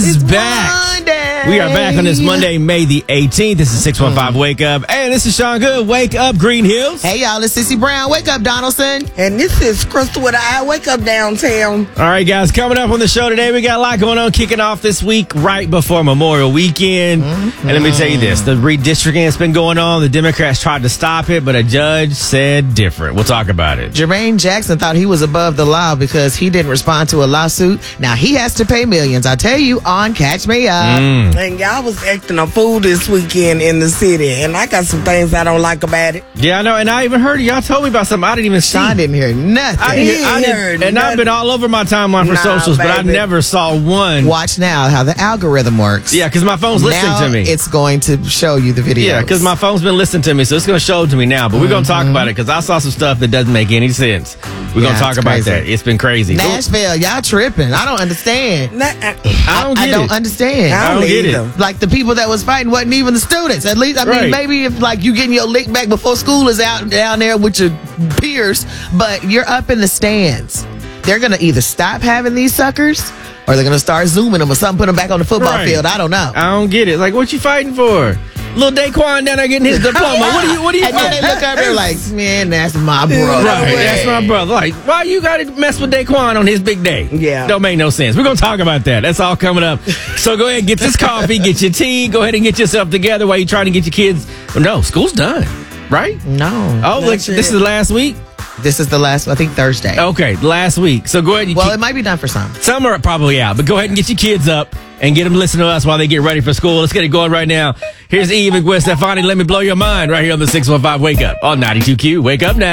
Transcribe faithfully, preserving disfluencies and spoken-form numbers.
is back. Monday. We are back on this Monday, May the eighteenth. This is six one five Wake Up. And this is Sean Good. Wake up, Green Hills. Hey, y'all. It's Sissy Brown. Wake up, Donaldson. And this is Crystal with I Wake Up Downtown. All right, guys. Coming up on the show today, we got a lot going on kicking off this week right before Memorial Weekend. Mm-hmm. And let me tell you this. The redistricting that's been going on, the Democrats tried to stop it, but a judge said different. We'll talk about it. Jermaine Jackson thought he was above the law because he didn't respond to a lawsuit. Now he has to pay millions. I tell you on Catch Me Up. Mm. And y'all was acting a fool this weekend in the city. And I got some things I don't like about it. Yeah, I know. And I even heard y'all told me about something I didn't even see. Sean didn't hear nothing. I didn't, I He didn't, heard and nothing. I've been all over my timeline for Nah, socials, but I baby. never saw one. Watch now how the algorithm works. Yeah, because my phone's listening now to me. It's going to show you the video. Yeah, because my phone's been listening to me, so it's going to show it to me now. But we're going to talk about it because I saw some stuff that doesn't make any sense. We're Yeah, going to talk it's about crazy. that. It's been crazy. Nashville, y'all tripping. I don't understand. Nah, I, I don't I get don't it. understand. I I don't don't get it. either. Like the people that was fighting wasn't even the students. At least, I mean, Right. maybe if like you getting your lick back before school is out down there with your peers, but you're up in the stands. They're gonna either stop having these suckers or they're gonna start zooming them or something, put them back on the football Right. field. I don't know. I don't get it. Like, what you fighting for? Little Daquan down there getting his diploma. What are you? What are you? And then they look up there like, man, that's my brother. Right, that's my brother. Like, why you got to mess with Daquan on his big day? Yeah. Don't make no sense. We're going to talk about that. That's all coming up. So go ahead and get this coffee, get your tea, go ahead and get yourself together while you're trying to get your kids. No, school's done, right? No. Oh, look, That's this it. is the last week? This is the last, I think Thursday. Okay, last week. So go ahead and Well, keep, it might be done for some. some are probably out, but go ahead and get your kids up and get them to listen to us while they get ready for school. Let's get it going right now. Here's Eve and Gwen Stefani. Let me blow your mind right here on the six one five Wake Up on ninety-two Q. Wake up now.